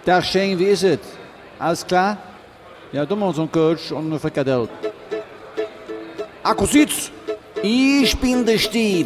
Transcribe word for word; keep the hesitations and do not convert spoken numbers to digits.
Tag Shane, wie ist es? Alles klar? Ja, du machst einen Coach und eine Frikadelle. Akku Sitz, ich bin der Stief.